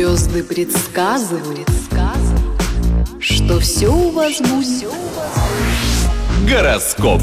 Звезды предсказывают, что все у вас будет. Гороскоп.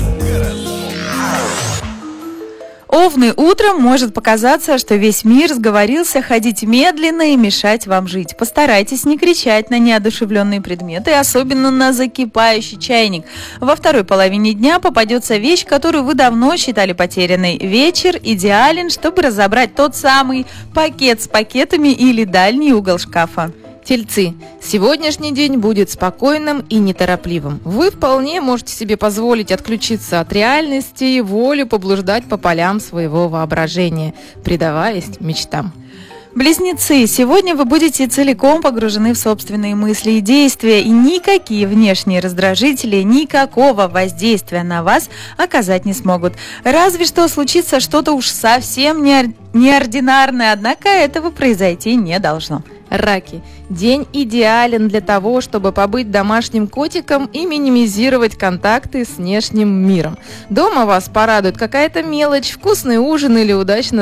Овны, утром может показаться, что весь мир сговорился ходить медленно и мешать вам жить. Постарайтесь не кричать на неодушевленные предметы, особенно на закипающий чайник. Во второй половине дня попадется вещь, которую вы давно считали потерянной. Вечер идеален, чтобы разобрать тот самый пакет с пакетами или дальний угол шкафа. Тельцы, сегодняшний день будет спокойным и неторопливым. Вы вполне можете себе позволить отключиться от реальности и волю поблуждать по полям своего воображения, предаваясь мечтам. Близнецы, сегодня вы будете целиком погружены в собственные мысли и действия, и никакие внешние раздражители никакого воздействия на вас оказать не смогут. Разве что случится что-то уж совсем неординарное, однако этого произойти не должно. Раки. День идеален для того, чтобы побыть домашним котиком и минимизировать контакты с внешним миром. Дома вас порадует какая-то мелочь, вкусный ужин или удачно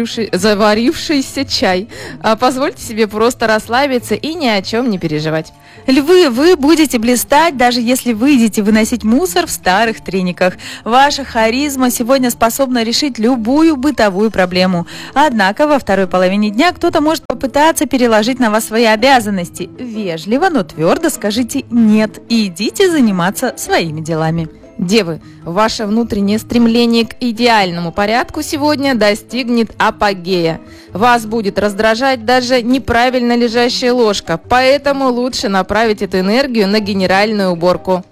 заварившийся чай. Позвольте себе просто расслабиться и ни о чем не переживать. Львы, вы будете блистать, даже если выйдете выносить мусор в старых трениках. Ваша харизма сегодня способна решить любую бытовую проблему. Однако во второй половине дня кто-то может попытаться переложить на вас свои обязанности. Вежливо, но твердо скажите «нет» и идите заниматься своими делами. Девы, ваше внутреннее стремление к идеальному порядку сегодня достигнет апогея. Вас будет раздражать даже неправильно лежащая ложка, поэтому лучше направить эту энергию на генеральную уборку.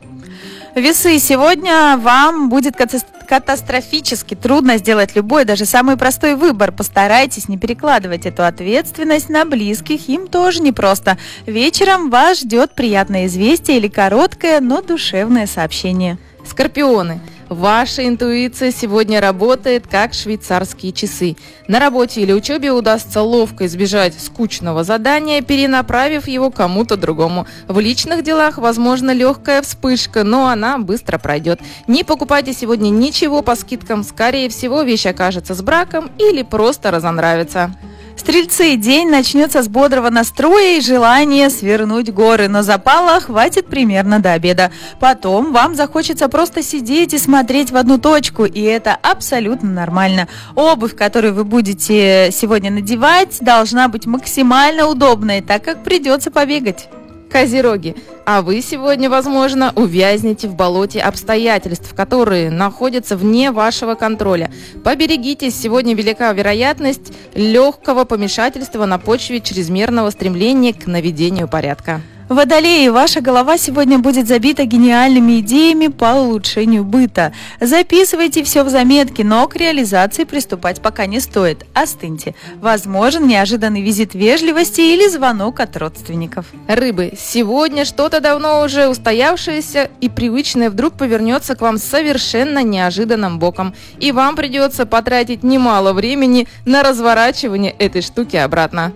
Весы, сегодня вам будет катастрофически трудно сделать любой, даже самый простой выбор. Постарайтесь не перекладывать эту ответственность на близких, им тоже непросто. Вечером вас ждет приятное известие или короткое, но душевное сообщение. Скорпионы, ваша интуиция сегодня работает как швейцарские часы. На работе или учебе удастся ловко избежать скучного задания, перенаправив его кому-то другому. В личных делах возможна легкая вспышка, но она быстро пройдет. Не покупайте сегодня ничего по скидкам, скорее всего вещь окажется с браком или просто разонравится. Стрельцы, день начнется с бодрого настроя и желания свернуть горы, но запала хватит примерно до обеда. Потом вам захочется просто сидеть и смотреть в одну точку, и это абсолютно нормально. Обувь, которую вы будете сегодня надевать, должна быть максимально удобной, так как придется побегать. Козероги, а вы сегодня, возможно, увязнете в болоте обстоятельств, которые находятся вне вашего контроля. Поберегитесь, сегодня велика вероятность легкого помешательства на почве чрезмерного стремления к наведению порядка. Водолеи, ваша голова сегодня будет забита гениальными идеями по улучшению быта. Записывайте все в заметки, но к реализации приступать пока не стоит. Остыньте. Возможен неожиданный визит вежливости или звонок от родственников. Рыбы, сегодня что-то давно уже устоявшееся и привычное вдруг повернется к вам совершенно неожиданным боком. И вам придется потратить немало времени на разворачивание этой штуки обратно.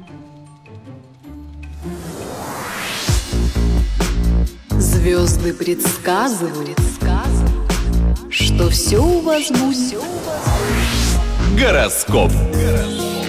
Звезды предсказывают, что все у вас будет. Гороскоп.